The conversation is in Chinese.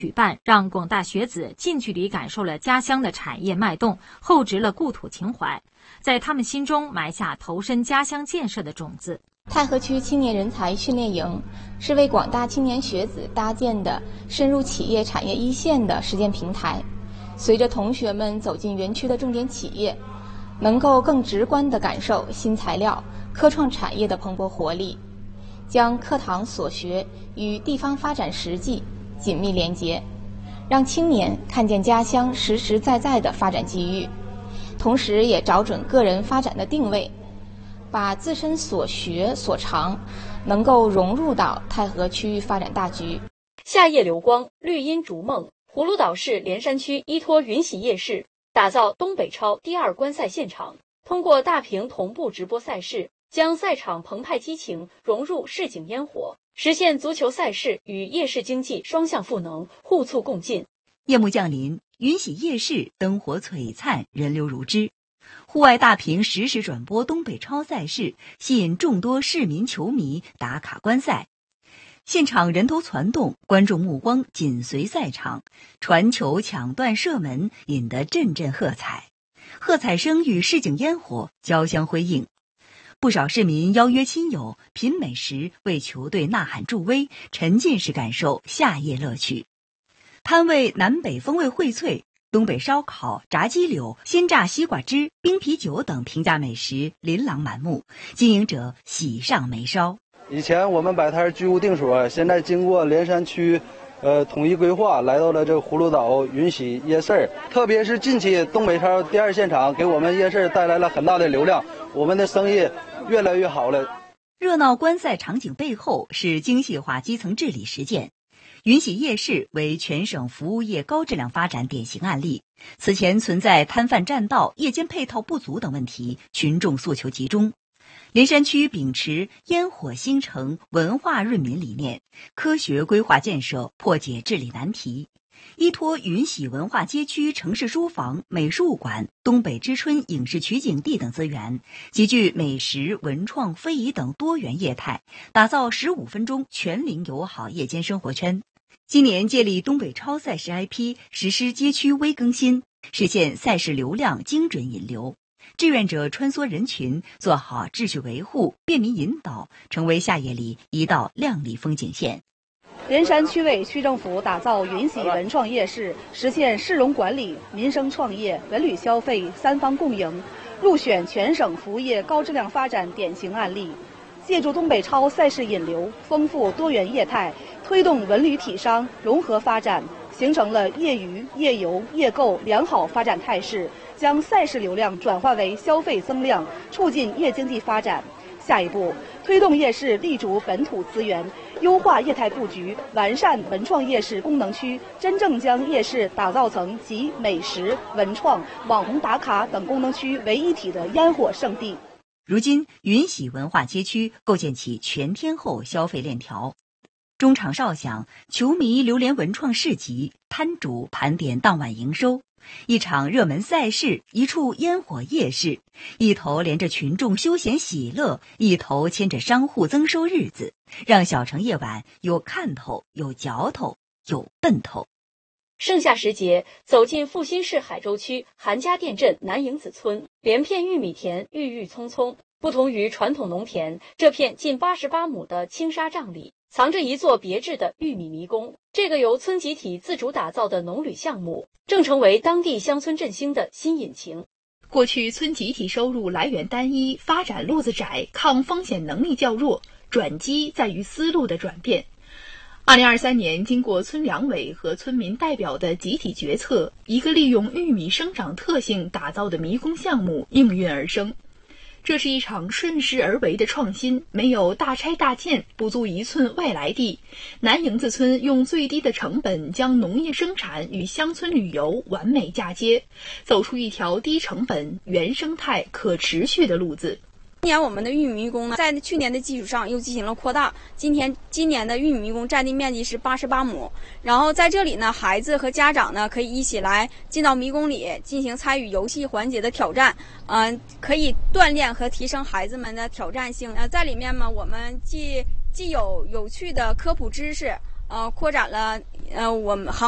举办，让广大学子近距离感受了家乡的产业脉动，厚植了故土情怀，在他们心中埋下投身家乡建设的种子。 太和区青年人才训练营是为广大青年学子搭建的深入企业产业一线的实践平台。随着同学们走进园区的重点企业，能够更直观地感受新材料、科创产业的蓬勃活力，将课堂所学与地方发展实际紧密连结，让青年看见家乡实实在在的发展机遇，同时也找准个人发展的定位，把自身所学所长能够融入到太和区域发展大局。 夏夜流光，绿荫逐梦。葫芦岛市连山区依托云喜夜市，打造东北超第2观赛现场，通过大屏同步直播赛事，将赛场澎湃激情融入市井烟火，实现足球赛事与夜市经济双向赋能，互促共进。 夜幕降临，云喜夜市灯火璀璨，人流如织。户外大屏实时转播东北超赛事，吸引众多市民球迷打卡观赛。现场人头攒动，观众目光紧随赛场，传球、抢断、射门引得阵阵喝彩，喝彩声与市井烟火交相辉映。不少市民邀约亲友品美食，为球队呐喊助威，沉浸式感受夏夜乐趣。摊位南北风味荟萃，东北烧烤、炸鸡柳、鲜榨西瓜汁、冰啤酒等平价美食琳琅满目，经营者喜上眉梢。 以前我们摆摊居无定所，现在经过连山区统一规划，来到了这个葫芦岛云喜夜市，特别是近期东北超第2现场给我们夜市带来了很大的流量，我们的生意越来越好了。 热闹观赛场景背后是精细化基层治理实践。云喜夜市为全省服务业高质量发展典型案例。此前存在摊贩占道、夜间配套不足等问题，群众诉求集中。连山区秉持烟火兴城、文化润民理念，科学规划建设，破解治理难题。依托云喜文化街区城市书房、美术馆、东北之春影视取景地等资源，集聚美食、文创、非遗等多元业态，打造15分钟全龄友好夜间生活圈。今年借力东北超赛事 IP， 实施街区微更新，实现赛事流量精准引流。志愿者穿梭人群，做好秩序维护、便民引导，成为夏夜里一道亮丽风景线。 连山区委区政府打造云喜文创夜市，实现市容管理、民生创业、文旅消费3方共赢，入选全省服务业高质量发展典型案例。借助东北超赛事引流，丰富多元业态，推动文旅体商融合发展，形成了业余、业游、业购良好发展态势，将赛事流量转化为消费增量，促进夜经济发展。下一步，推动夜市立足本土资源，优化业态布局，完善文创夜市功能区，真正将夜市打造成集美食、文创、网红打卡等功能区为一体的烟火圣地。 如今，云喜文化街区构建起全天候消费链条。中场哨响，球迷流连文创市集，摊主盘点当晚营收。一场热门赛事，一处烟火夜市，一头连着群众休闲喜乐，一头牵着商户增收日子，让小城夜晚有看头、有嚼头、有奔头。 盛夏时节，走进阜新市海州区韩家店镇南营子村，连片玉米田郁郁葱葱。不同于传统农田，这片近88亩的青纱帐里，藏着一座别致的玉米迷宫。这个由村集体自主打造的农旅项目，正成为当地乡村振兴的新引擎。 过去村集体收入来源单一，发展路子窄，抗风险能力较弱，转机在于思路的转变。2023年，经过村两委和村民代表的集体决策，一个利用玉米生长特性打造的迷宫项目应运而生。这是一场顺势而为的创新，没有大拆大建，不足一寸外来地。南营子村用最低的成本将农业生产与乡村旅游完美嫁接，走出一条低成本、原生态、可持续的路子。 今年我们的玉米迷宫呢，在去年的基础上又进行了扩大。今年的玉米迷宫占地面积是88亩，然后在这里呢，孩子和家长呢可以一起来进到迷宫里进行参与游戏环节的挑战，可以锻炼和提升孩子们的挑战性。在里面嘛，我们既有有趣的科普知识，扩展了我们